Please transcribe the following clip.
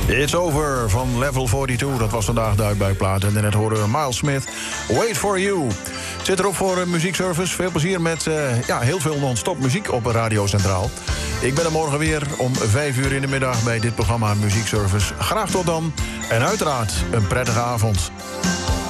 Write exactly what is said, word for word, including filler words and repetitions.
It's Over van Level tweeënveertig. Dat was vandaag de uitbuikplaat. En net horen we Miles Smith, Wait For You. Zit erop voor een muziekservice. Veel plezier met uh, ja, heel veel non-stop muziek op Radio Centraal. Ik ben er morgen weer om vijf uur in de middag bij dit programma Muziekservice. Graag tot dan. En uiteraard een prettige avond.